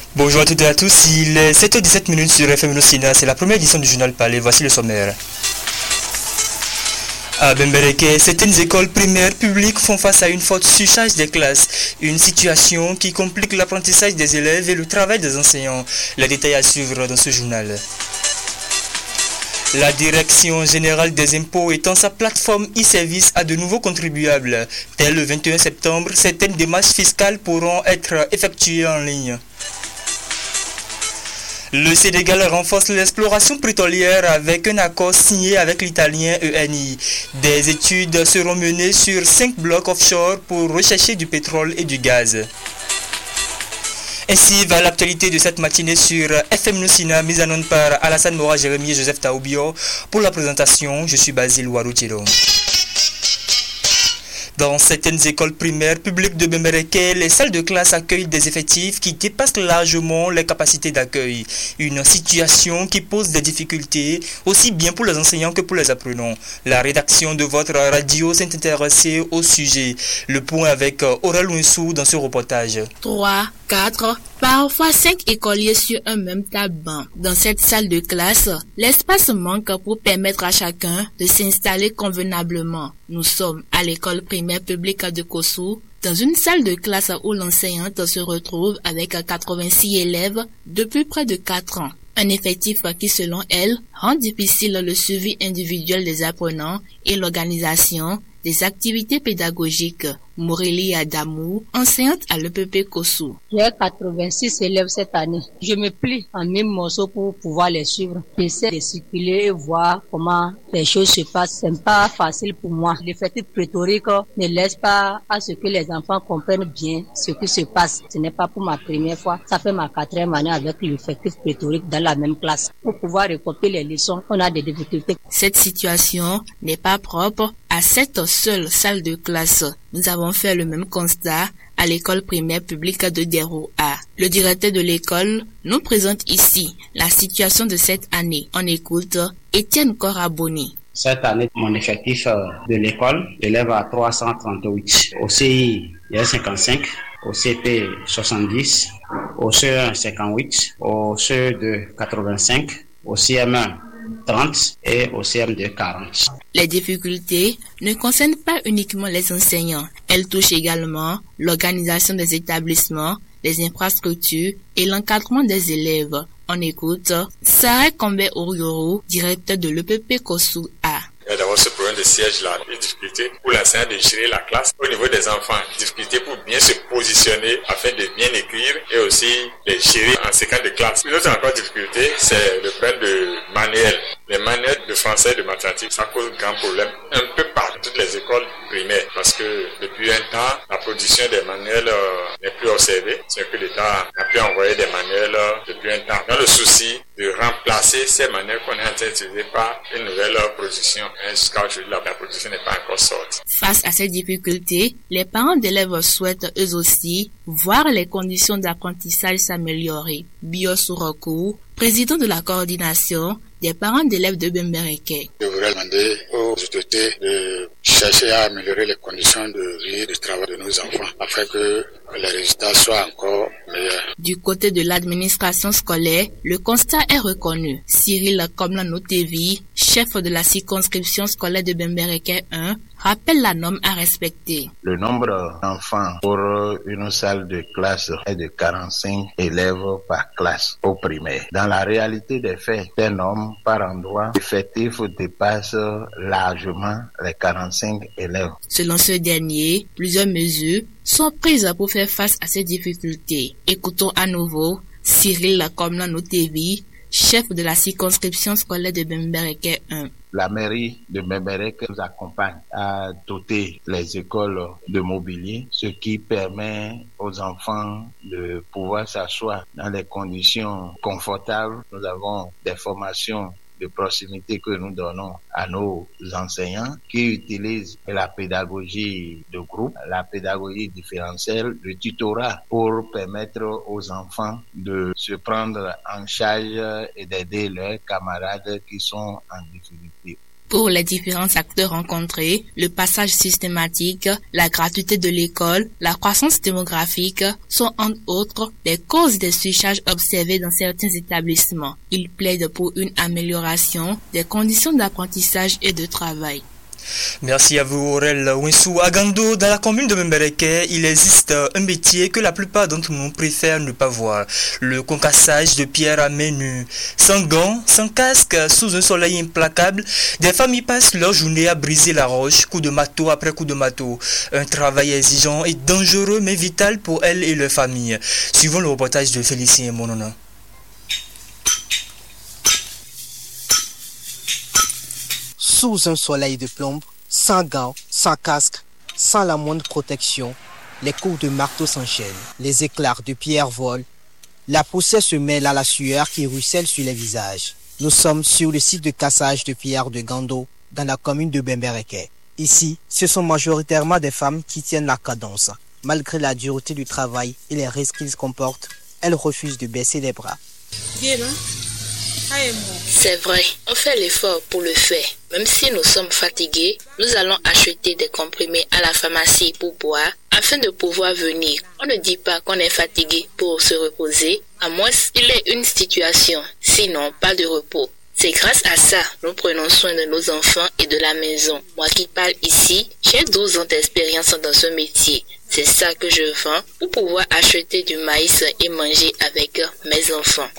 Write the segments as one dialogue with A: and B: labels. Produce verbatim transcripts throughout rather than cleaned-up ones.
A: Bonjour à toutes et à tous, il est sept heures dix-sept minutes sur F M Nocina, c'est la première édition du journal Palais, voici le sommaire. À Bembereke, certaines écoles primaires publiques font face à une forte surcharge des classes, une situation qui complique l'apprentissage des élèves et le travail des enseignants. Les détails à suivre dans ce journal. La Direction générale des impôts étend sa plateforme e-service à de nouveaux contribuables. Dès le vingt et un septembre, certaines démarches fiscales pourront être effectuées en ligne. Le Sénégal renforce l'exploration pétrolière avec un accord signé avec l'italien E N I. Des études seront menées sur cinq blocs offshore pour rechercher du pétrole et du gaz. Ainsi va l'actualité de cette matinée sur F M Nocina, mise en onde par Alassane Mora, Jérémy et Joseph Taoubio. Pour la présentation, je suis Basile Waroutiro. Dans certaines écoles primaires publiques de Bembereke, les salles de classe accueillent des effectifs qui dépassent largement les capacités d'accueil. Une situation qui pose des difficultés, aussi bien pour les enseignants que pour les apprenants. La rédaction de votre radio s'est intéressée au sujet. Le point avec Aurel Ouinsou dans ce reportage.
B: trois, quatre, parfois cinq écoliers sur un même table-banc. Dans cette salle de classe, l'espace manque pour permettre à chacun de s'installer convenablement. Nous sommes à l'école primaire publique de Kossou, dans une salle de classe où l'enseignante se retrouve avec quatre-vingt-six élèves depuis près de quatre ans. Un effectif qui, selon elle, rend difficile le suivi individuel des apprenants et l'organisation des activités pédagogiques. Mourélie Adamou, enseignante à l'E P P Kossou.
C: J'ai quatre-vingt-six élèves cette année. Je me plie en mille morceaux pour pouvoir les suivre. J'essaie de circuler et voir comment les choses se passent. C'est pas facile pour moi. L'effectif pléthorique ne laisse pas à ce que les enfants comprennent bien ce qui se passe. Ce n'est pas pour ma première fois. Ça fait ma quatrième année avec l'effectif pléthorique dans la même classe. Pour pouvoir recopier les leçons, on a des difficultés.
B: Cette situation n'est pas propre à cette seule salle de classe. Nous avons fait le même constat à l'école primaire publique de Dero A. Le directeur de l'école nous présente ici la situation de cette année. On écoute Étienne Coraboni.
D: Cette année, mon effectif de l'école élève à trois cent trente-huit. Au C I, il y a cinquante-cinq. Au C P, soixante-dix. Au C E un, cinquante-huit. Au C E deux, quatre-vingt-cinq. Au C M un, trente et au C M deux, quarante.
B: Les difficultés ne concernent pas uniquement les enseignants. Elles touchent également l'organisation des établissements, les infrastructures et l'encadrement des élèves. On écoute Sarah Kombe Ourioro, directeur de l'E P P Kossou A.
E: Il y a d'abord ce problème de siège-là, les difficultés pour l'enseignant de gérer la classe. Au niveau des enfants, difficultés pour bien se positionner afin de bien écrire et aussi les gérer en séquence de classe. Une autre encore difficulté, c'est le problème de manuel. Les manuels de français et de mathématiques, ça cause grand problème un peu partout, toutes les écoles primaires, parce que depuis un temps, la production des manuels euh, n'est plus observée. C'est que l'État a pu envoyer des manuels euh, depuis un temps. Dans le souci de remplacer ces manuels qu'on est en train d'utiliser par une nouvelle euh, production. Jusqu'à aujourd'hui, la production n'est pas encore sortie.
B: Face à ces difficultés, les parents d'élèves souhaitent eux aussi voir les conditions d'apprentissage s'améliorer. Bio Sourakou, président de la coordination des parents d'élèves de Bembereke.
F: Je voudrais demander aux autorités de chercher à améliorer les conditions de vie et de travail de nos enfants afin que les résultats soient encore meilleurs.
B: Du côté de l'administration scolaire, le constat est reconnu. Cyril Komlanotevi, chef de la circonscription scolaire de Bembereke un, rappelle la norme à respecter.
G: Le nombre d'enfants pour une salle de classe est de quarante-cinq élèves par classe au primaire. Dans la réalité des faits, ces normes par endroit effectif dépassent largement les quarante-cinq élèves.
B: Selon ce dernier, plusieurs mesures sont prises pour faire face à ces difficultés. Écoutons à nouveau Cyril Komlanotevi, chef de la circonscription scolaire de Bembereke un.
G: La mairie de Bembereke nous accompagne à doter les écoles de mobilier, ce qui permet aux enfants de pouvoir s'asseoir dans des conditions confortables. Nous avons des formations de proximité que nous donnons à nos enseignants qui utilisent la pédagogie de groupe, la pédagogie différentielle, le tutorat pour permettre aux enfants de se prendre en charge et d'aider leurs camarades qui sont en difficulté.
B: Pour les différents acteurs rencontrés, le passage systématique, la gratuité de l'école, la croissance démographique sont entre autres les causes des surcharges observées dans certains établissements. Ils plaident pour une amélioration des conditions d'apprentissage et de travail.
A: Merci à vous Aurel Winsou. À Gando, dans la commune de Bembereke, il existe un métier que la plupart d'entre nous préfèrent ne pas voir. Le concassage de pierre à main nue. Sans gants, sans casque, sous un soleil implacable, des familles passent leur journée à briser la roche, coup de marteau après coup de marteau. Un travail exigeant et dangereux mais vital pour elles et leurs familles. Suivons le reportage de Félicien Monona.
H: Sous un soleil de plomb, sans gants, sans casque, sans la moindre protection, les coups de marteau s'enchaînent, les éclats de pierre volent, la poussière se mêle à la sueur qui ruisselle sur les visages. Nous sommes sur le site de cassage de pierre de Gando, dans la commune de Bembereke. Ici, ce sont majoritairement des femmes qui tiennent la cadence. Malgré la dureté du travail et les risques qu'ils comportent, elles refusent de baisser les bras.
B: C'est vrai, on fait l'effort pour le faire. Même si nous sommes fatigués, nous allons acheter des comprimés à la pharmacie pour boire afin de pouvoir venir. On ne dit pas qu'on est fatigué pour se reposer, à moins qu'il y ait une situation, sinon pas de repos. C'est grâce à ça, nous prenons soin de nos enfants et de la maison. Moi qui parle ici, j'ai douze ans d'expérience dans ce métier. C'est ça que je vends pour pouvoir acheter du maïs et manger avec mes enfants.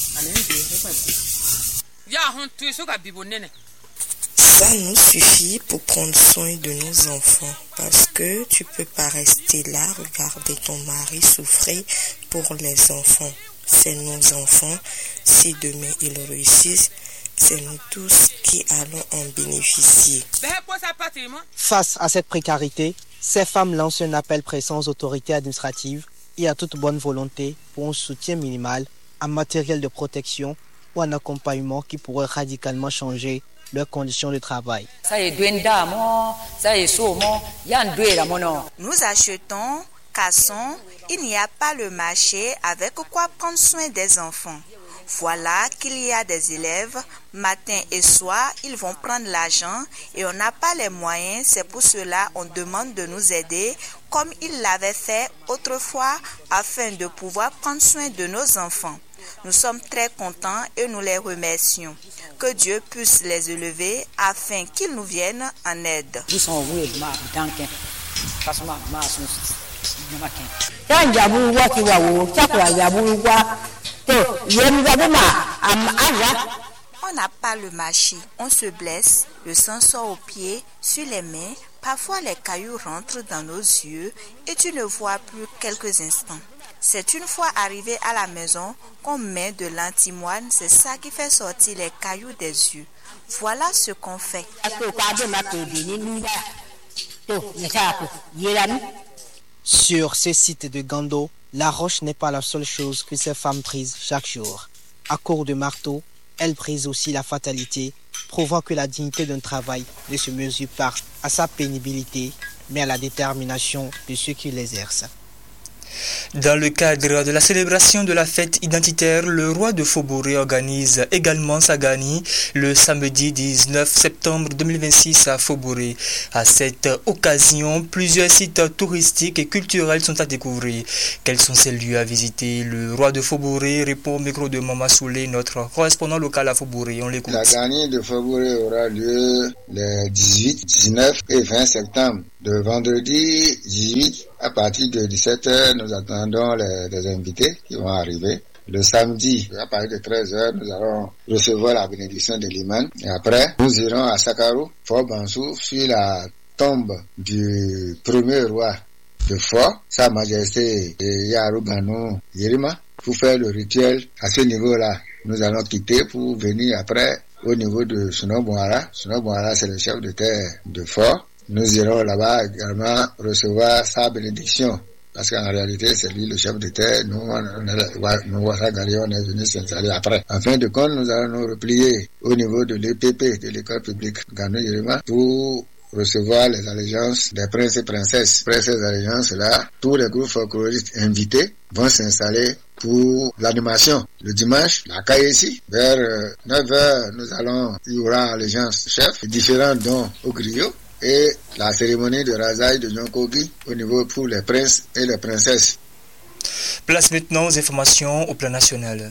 I: Ça nous suffit pour prendre soin de nos enfants parce que tu peux pas rester là, regarder ton mari souffrir pour les enfants. C'est nos enfants. Si demain ils réussissent, c'est nous tous qui allons en bénéficier.
H: Face à cette précarité, ces femmes lancent un appel pressant aux autorités administratives et à toute bonne volonté pour un soutien minimal en matériel de protection ou un accompagnement qui pourrait radicalement changer leurs conditions de travail.
J: Nous achetons, cassons, il n'y a pas le marché avec quoi prendre soin des enfants. Voilà qu'il y a des élèves, matin et soir, ils vont prendre l'argent et on n'a pas les moyens, c'est pour cela qu'on demande de nous aider comme ils l'avaient fait autrefois afin de pouvoir prendre soin de nos enfants. Nous sommes très contents et nous les remercions. Que Dieu puisse les élever afin qu'ils nous viennent en aide. On n'a pas le marché, on se blesse, le sang sort aux pieds, sur les mains, parfois les cailloux rentrent dans nos yeux et tu ne vois plus quelques instants. C'est une fois arrivé à la maison qu'on met de l'antimoine, c'est ça qui fait sortir les cailloux des yeux. Voilà ce qu'on fait.
H: Sur ce site de Gando, la roche n'est pas la seule chose que ces femmes brisent chaque jour. À court de marteau, elles brisent aussi la fatalité, prouvant que la dignité d'un travail ne se mesure pas à sa pénibilité, mais à la détermination de ceux qui l'exercent.
A: Dans le cadre de la célébration de la fête identitaire, le roi de Faubouré organise également sa gani le samedi dix-neuf septembre deux mille vingt-six à Faubouré. À cette occasion, plusieurs sites touristiques et culturels sont à découvrir. Quels sont ces lieux à visiter? Le roi de Faubouré répond au micro de Mama Soulé, notre correspondant local à Faubouré. On l'écoute.
K: La gani de Faubouré aura lieu les dix-huit, dix-neuf et vingt septembre. Le vendredi dix-huit, à partir de dix-sept heures, nous attendons les, les invités qui vont arriver. Le samedi, à partir de treize heures, nous allons recevoir la bénédiction de l'imam. Et après, nous irons à Sakarou, Fort Bansou, sur la tombe du premier roi de Fort, Sa Majesté Yarubanou Yerima, pour faire le rituel à ce niveau-là. Nous allons quitter pour venir après au niveau de Sunobouara. Sunobouara, c'est le chef de terre de Fort. Nous irons là-bas également recevoir sa bénédiction. Parce qu'en réalité, c'est lui le chef de terre. Nous, on est, nous, on est venus s'installer après. En fin de compte, nous allons nous replier au niveau de l'E P P, de l'école publique Gano Yerima, pour recevoir les allégeances des princes et princesses. Après ces allégeances-là, tous les groupes folkloristes invités vont s'installer pour l'animation. Le dimanche, la caille ici, vers neuf heures, nous allons, il y aura allégeance chef, différents dons au griot, et la cérémonie de rasaille de Nyokogi au niveau pour les princes et les princesses.
A: Place maintenant aux informations au plan national.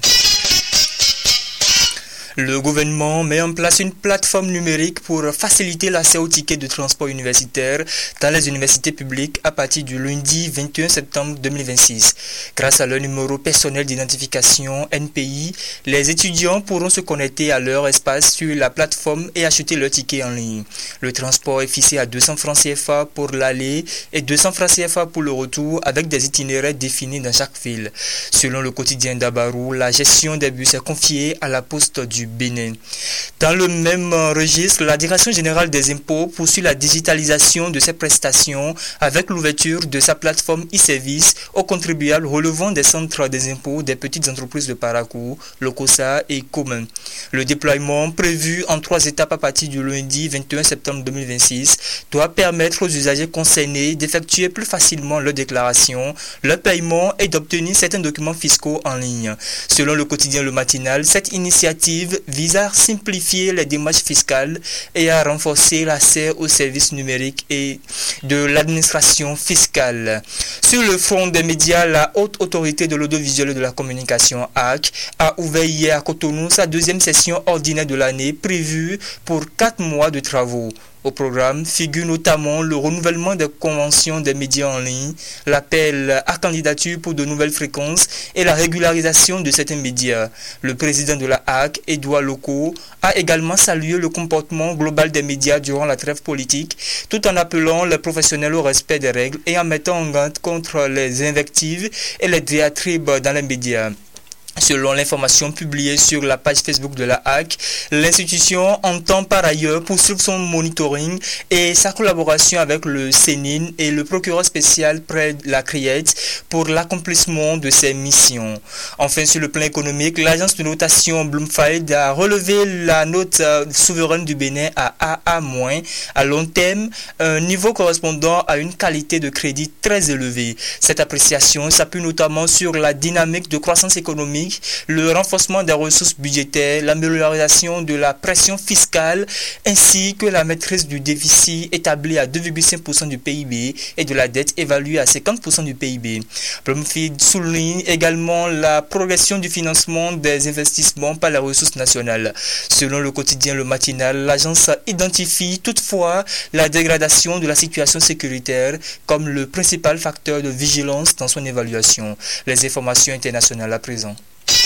A: Le gouvernement met en place une plateforme numérique pour faciliter l'accès aux tickets de transport universitaire dans les universités publiques à partir du lundi vingt et un septembre deux mille vingt-six. Grâce à leur numéro personnel d'identification N P I, les étudiants pourront se connecter à leur espace sur la plateforme et acheter leur ticket en ligne. Le transport est fixé à deux cents francs C F A pour l'aller et deux cents francs C F A pour le retour avec des itinéraires définis dans chaque ville. Selon le quotidien d'Abarou, la gestion des bus est confiée à la poste du Bénin. Dans le même registre, la Direction générale des impôts poursuit la digitalisation de ses prestations avec l'ouverture de sa plateforme e-service aux contribuables relevant des centres des impôts des petites entreprises de Parakou, Lokosa et Komen. Le déploiement prévu en trois étapes à partir du lundi vingt et un septembre deux mille vingt-six doit permettre aux usagers concernés d'effectuer plus facilement leur déclaration, leur paiement et d'obtenir certains documents fiscaux en ligne. Selon le quotidien Le Matinal, cette initiative vise à simplifier les démarches fiscales et à renforcer l'accès aux services numériques et de l'administration fiscale. Sur le front des médias, la Haute Autorité de l'Audiovisuel et de la Communication A C a ouvert hier à Cotonou sa deuxième session ordinaire de l'année prévue pour quatre mois de travaux. Au programme figure notamment le renouvellement des conventions des médias en ligne, l'appel à candidature pour de nouvelles fréquences et la régularisation de certains médias. Le président de la A C, Edouard Loko, a également salué le comportement global des médias durant la trêve politique, tout en appelant les professionnels au respect des règles et en mettant en garde contre les invectives et les diatribes dans les médias. Selon l'information publiée sur la page Facebook de la A C, l'institution entend par ailleurs poursuivre son monitoring et sa collaboration avec le Sénine et le procureur spécial près de la Criette pour l'accomplissement de ses missions. Enfin, sur le plan économique, l'agence de notation Bloomfield a relevé la note souveraine du Bénin à A A- à long terme, un niveau correspondant à une qualité de crédit très élevée. Cette appréciation s'appuie notamment sur la dynamique de croissance économique, le renforcement des ressources budgétaires, l'amélioration de la pression fiscale ainsi que la maîtrise du déficit établi à deux virgule cinq pour cent du P I B et de la dette évaluée à cinquante pour cent du P I B. Bloomfield souligne également la progression du financement des investissements par les ressources nationales. Selon le quotidien Le Matinal, l'agence identifie toutefois la dégradation de la situation sécuritaire comme le principal facteur de vigilance dans son évaluation. Les informations internationales à présent.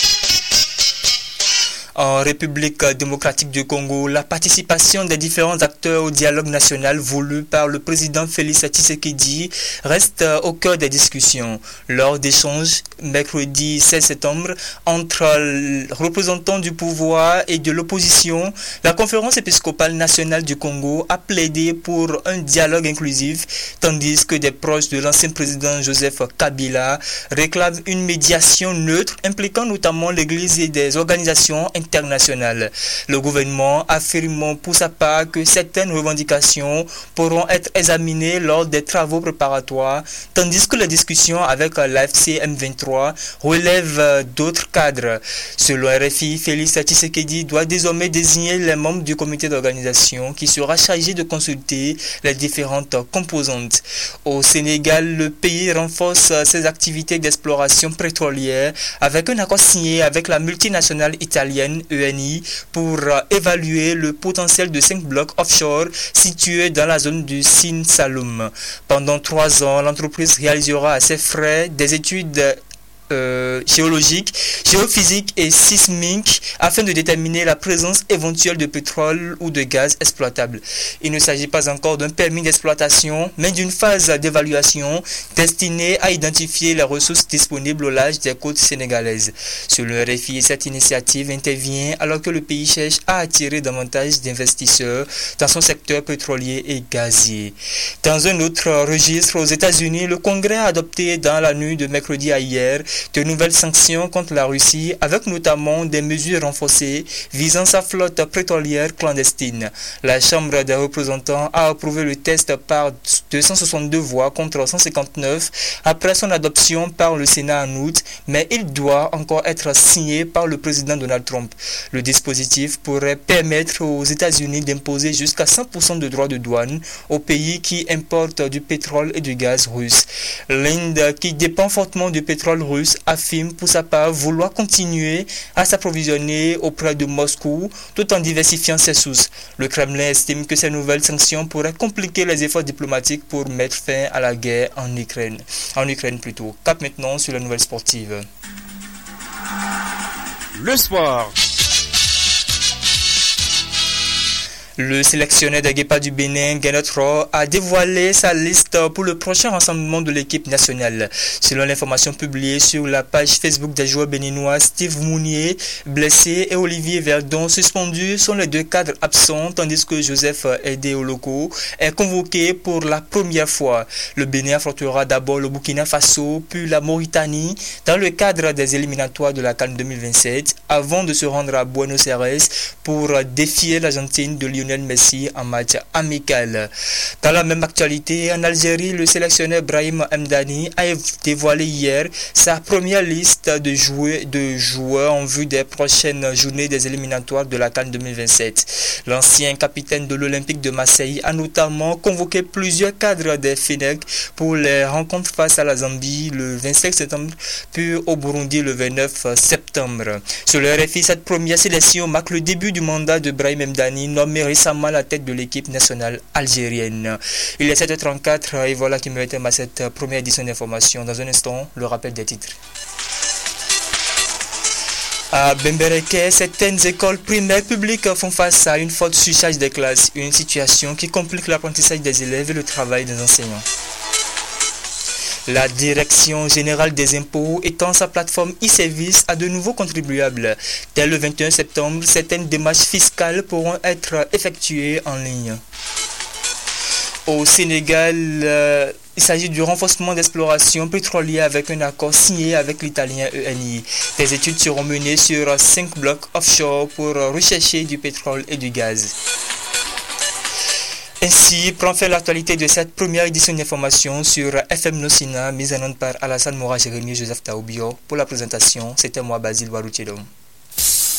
A: En République démocratique du Congo, la participation des différents acteurs au dialogue national voulu par le président Félix Tshisekedi reste au cœur des discussions. Lors d'échanges mercredi seize septembre entre représentants du pouvoir et de l'opposition, la conférence épiscopale nationale du Congo a plaidé pour un dialogue inclusif, tandis que des proches de l'ancien président Joseph Kabila réclament une médiation neutre impliquant notamment l'Église et des organisations internationales. Le gouvernement affirme pour sa part que certaines revendications pourront être examinées lors des travaux préparatoires, tandis que les discussions avec l'A F C M vingt-trois relèvent d'autres cadres. Selon R F I, Félix Tshisekedi doit désormais désigner les membres du comité d'organisation qui sera chargé de consulter les différentes composantes. Au Sénégal, le pays renforce ses activités d'exploration pétrolière avec un accord signé avec la multinationale italienne E N I pour évaluer le potentiel de cinq blocs offshore situés dans la zone du Sine Saloum. Pendant trois ans, l'entreprise réalisera à ses frais des études Euh, géologique, géophysique et sismique afin de déterminer la présence éventuelle de pétrole ou de gaz exploitable. Il ne s'agit pas encore d'un permis d'exploitation, mais d'une phase d'évaluation destinée à identifier les ressources disponibles au large des côtes sénégalaises. Selon le R F I, cette initiative intervient alors que le pays cherche à attirer davantage d'investisseurs dans son secteur pétrolier et gazier. Dans un autre registre, aux États-Unis, le Congrès a adopté dans la nuit de mercredi à hier de nouvelles sanctions contre la Russie, avec notamment des mesures renforcées visant sa flotte pétrolière clandestine. La Chambre des représentants a approuvé le texte par deux cent soixante-deux voix contre cent cinquante-neuf après son adoption par le Sénat en août, mais il doit encore être signé par le président Donald Trump. Le dispositif pourrait permettre aux États-Unis d'imposer jusqu'à cent pour cent de droits de douane aux pays qui importent du pétrole et du gaz russe. L'Inde, qui dépend fortement du pétrole russe, affirme pour sa part vouloir continuer à s'approvisionner auprès de Moscou tout en diversifiant ses sources. Le Kremlin estime que ces nouvelles sanctions pourraient compliquer les efforts diplomatiques pour mettre fin à la guerre en Ukraine. En Ukraine plutôt. Cap maintenant sur la nouvelle sportive.
L: Le sport.
A: Le sélectionneur des Guépards du Bénin, Guénotro, a dévoilé sa liste pour le prochain rassemblement de l'équipe nationale. Selon l'information publiée sur la page Facebook des joueurs béninois, Steve Mounier, blessé, et Olivier Verdon, suspendu, sont les deux cadres absents, tandis que Joseph Edeoloko est convoqué pour la première fois. Le Bénin affrontera d'abord le Burkina Faso, puis la Mauritanie, dans le cadre des éliminatoires de la CAN deux mille vingt-sept, avant de se rendre à Buenos Aires pour défier l'Argentine de Lionel Messi en match amical. Dans la même actualité, en Algérie, le sélectionneur Brahim Mdani a dévoilé hier sa première liste de, joueurs, de joueurs en vue des prochaines journées des éliminatoires de la CAN deux mille vingt-sept. L'ancien capitaine de l'Olympique de Marseille a notamment convoqué plusieurs cadres des Fenech pour les rencontres face à la Zambie le vingt-cinq septembre, puis au Burundi le vingt-neuf septembre. Sur le R F I, cette première sélection marque le début du mandat de Brahim Mdani, nommé récemment à la tête de l'équipe nationale algérienne. Il est sept heures trente-quatre et voilà qui me rétime à cette première édition d'information. Dans un instant, le rappel des titres. À Bembereke, certaines écoles primaires publiques font face à une forte surcharge des classes, une situation qui complique l'apprentissage des élèves et le travail des enseignants. La Direction générale des impôts étend sa plateforme e-service à de nouveaux contribuables. Dès le vingt et un septembre, certaines démarches fiscales pourront être effectuées en ligne. Au Sénégal, euh, il s'agit du renforcement d'exploration pétrolière avec un accord signé avec l'italien E N I. Des études seront menées sur cinq blocs offshore pour rechercher du pétrole et du gaz. Ainsi prend fin l'actualité de cette première édition d'information sur F M Nosina, mise en onde par Alassane Mora, Jérémy Joseph Taoubio. Pour la présentation, c'était moi, Basile Waroutiedom.